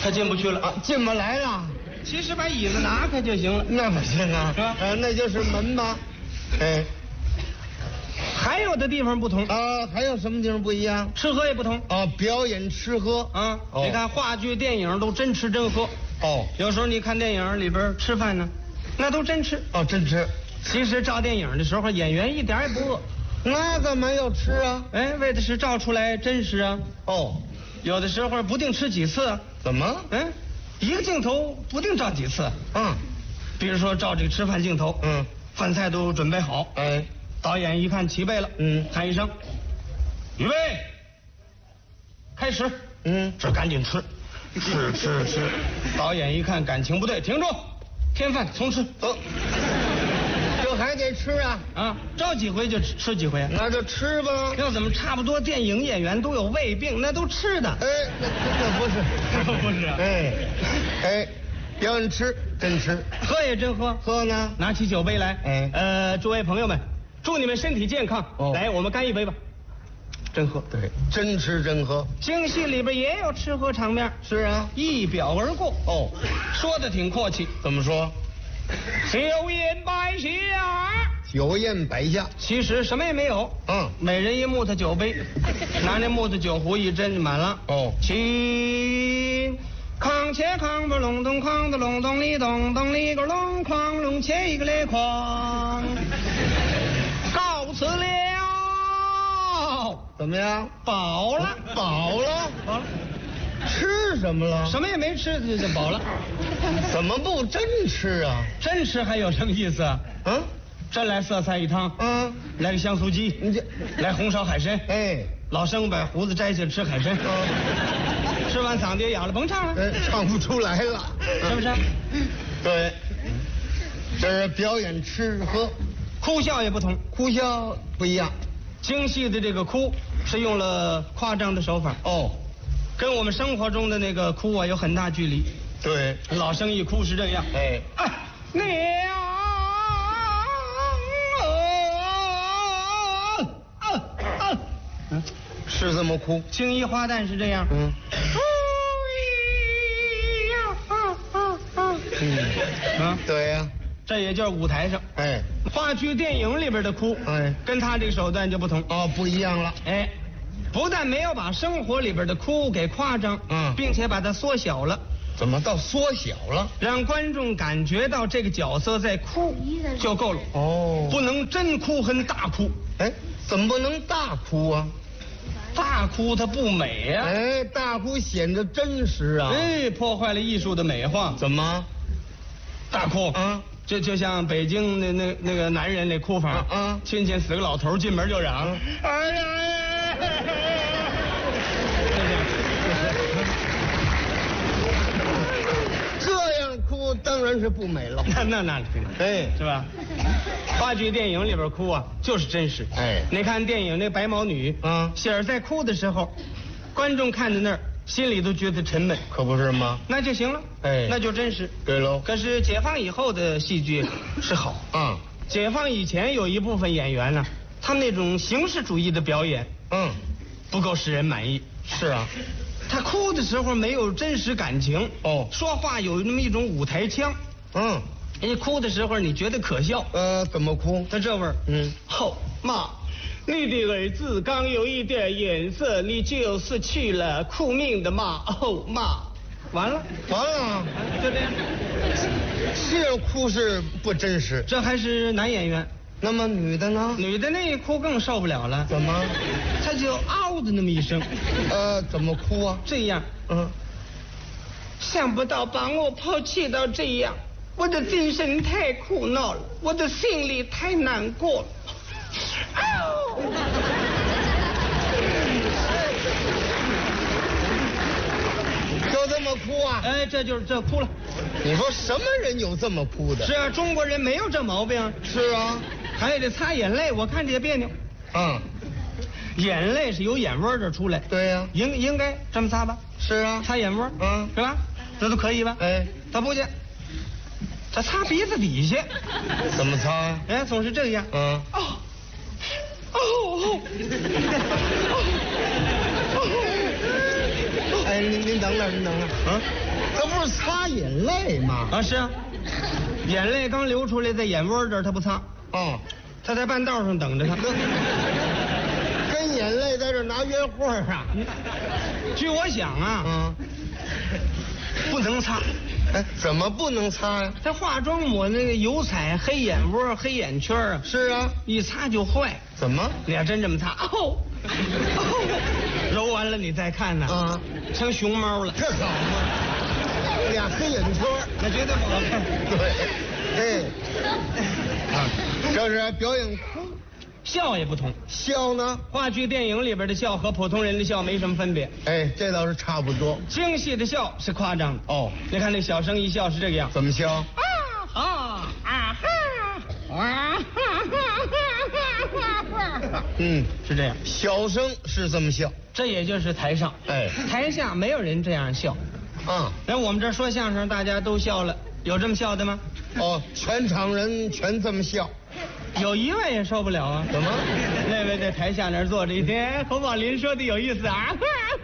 他进不去了啊，进不来了。 其实把椅子拿开就行了。 那不行啊， 是吧？ 那就是门吧。哎， 还有的地方不同啊，还有什么地方不一样？ 吃喝也不同啊，表演吃喝啊。你看话剧、电影都真吃真喝。 哦， 有时候你看电影里边吃饭呢，那都真吃。 哦，真吃。 其实照电影的时候，演员一点也不饿。 那干嘛要吃啊？ 哎，为的是照出来真实啊。 哦， 有的时候不定吃几次啊。 怎么？ 一个镜头不定照几次。比如说照这个吃饭镜头。饭菜都准备好。 哎， 导演一看齐备了。喊一声，预备，开始。这赶紧吃，吃。导演一看感情不对，停住，添饭重吃。走。 这还得吃啊？ 啊，照几回就吃几回。 那就吃吧。 要怎么差不多电影演员都有胃病，那都吃的。 哎，那不是， 不是。 哎，表演吃真吃， 喝也真喝。 喝呢？ 拿起酒杯来。诸位朋友们，祝你们身体健康。来，我们干一杯吧。真喝。对， 真吃真喝。 京戏里边也有吃喝场面。 是啊， 一表而过。说的挺阔气。 怎么说？ 酒宴摆下。 酒宴摆下， 其实什么也没有。每人一木头酒杯，拿那木头酒壶一斟就满了。请康切康不隆咚哐的隆咚里咚咚里个隆哐隆切一个嘞哐，告辞了。 怎么样？ 饱了。 吃什么了？ 什么也没吃就饱了。 怎么不真吃啊？ 真吃还有什么意思啊？真来色菜一汤。来个香酥鸡。来红烧海参。老生把胡子摘下吃海参。吃完嗓子也哑了，甭唱了。 唱不出来了， 是不是？ 对，这是表演吃喝。 哭笑也不同， 哭笑不一样。 京戏的这个哭是用了夸张的手法。跟我们生活中的那个哭啊有很大距离。 对， 老生一哭是这样。娘是这么哭。 青衣花旦是这样。 对呀， 这也就是舞台上。话剧电影里边的哭，跟他这个手段就不同。 不一样了。 不但没有把生活里边的哭给夸张，并且把它缩小了。 怎么到缩小了？ 让观众感觉到这个角色在哭就够了。不能真哭和大哭。 怎么不能大哭啊？ 大哭它不美呀。 大哭显得真实啊。 破坏了艺术的美化。 怎么？ 大哭就像北京那个男人那哭法。亲戚死个老头进门就嚷。哎呀！ 这样哭当然是不美了。 那是吧？话剧电影里边哭啊，就是真实。你看电影那白毛女，喜儿在哭的时候，观众看在那儿，心里都觉得沉闷， 可不是吗？ 那就行了。那就真实。 对喽。 可是解放以后的戏剧是好。解放以前有一部分演员呢，他们那种形式主义的表演，不够使人满意。 是啊。 他哭的时候没有真实感情。说话有那么一种舞台腔。一哭的时候你觉得可笑。 怎么哭？ 他这味儿。后妈，你的儿子刚有一点颜色，你就是去了哭命的妈。妈，完了，就这样。 这样哭是不真实。 这还是男演员。 那么女的呢？ 女的那一哭更受不了了。 怎么？ 她就嗷的那么一声。 怎么哭啊？ 这样。想不到把我抛弃到这样，我的精神太苦恼了，我的心里太难过了。 就这么哭啊？ 这哭了。 你说什么人有这么哭的？ 是啊，中国人没有这毛病。 是啊， 还得擦眼泪，我看着也别扭。眼泪是由眼窝这出来。 对呀， 应该这么擦吧？ 是啊， 擦眼窝。是吧？这都可以吧？他不去，他擦鼻子底下。 怎么擦呀？ 总是这样。 您等会儿。 这不是擦眼泪吗？ 啊，是啊，眼泪刚流出来，在眼窝这儿，他不擦。 哦， 他在半道上等着他。 跟眼泪在这拿约会啊？ 据我想啊，不能擦。 哎，怎么不能擦呀？ 他化妆抹那个油彩，黑眼窝、黑眼圈啊。 是啊， 一擦就坏。 怎么？ 你要真这么擦，揉完了你再看呢，成熊猫了。 这好吗？俩黑眼圈， 那绝对不好看。 对，这是表演哭。 笑也不同， 笑呢？ 话剧、电影里边的笑和普通人的笑没什么分别。 哎，这倒是差不多。 京戏的笑是夸张的。 哦， 你看那小生一笑是这个样。 怎么笑？ 是这样。 小生是这么笑， 这也就是台上。 哎， 台下没有人这样笑。那我们这说相声，大家都笑了，有这么笑的吗？ 哦，全场人全这么笑。 有一位也受不了啊！ 怎么？ 那位在台下那儿坐着一天，侯宝林说的有意思啊！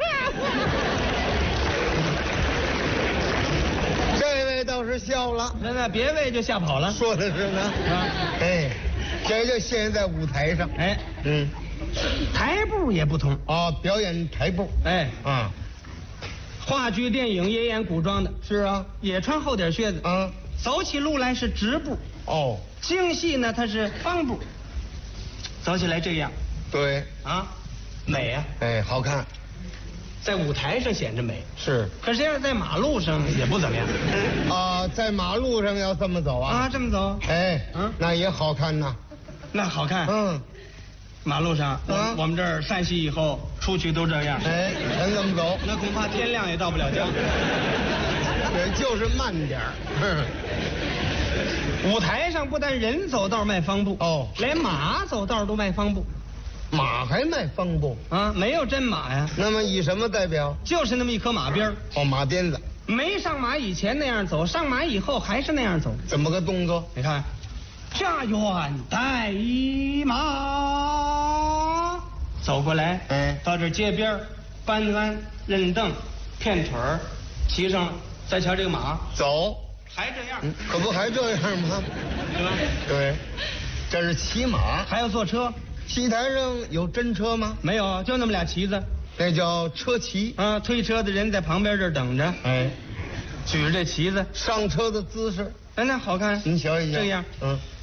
这位倒是笑了， 那别位就吓跑了。 说的是呢。哎，这就现在舞台上。 哎，台步也不同啊，表演台步。 哎啊， 话剧、电影也演古装的。 是啊， 也穿厚底靴子。走起路来是直步。 哦。 京戏呢，它是方步，走起来这样。 对啊，美啊！ 哎，好看， 在舞台上显着美。 是， 可是要是在马路上也不怎么样。 啊，在马路上要这么走啊？ 啊，这么走。 哎，那也好看呐。 那好看。马路上，我们这儿山西以后出去都这样。 哎，全这么走， 那恐怕天亮也到不了家。 对，就是慢点儿。 舞台上不但人走道迈方步，连马走道都迈方步。 马还迈方步啊？没有真马呀。 那么以什么代表？ 就是那么一颗马鞭。 马鞭子。 没上马以前那样走，上马以后还是那样走。 怎么个动作？ 你看，家园带一马，走过来，到这街边，搬鞍、认凳、片腿儿，骑上，再瞧这个马走。 还这样， 可不还这样吗？ 对吧？ 对，这是骑马， 还要坐车。 戏台上有真车吗？ 没有，就那么俩旗子， 那叫车骑。 推车的人在旁边这儿等着，举着这旗子， 上车的姿势， 那好看。 您瞧一瞧， 这样，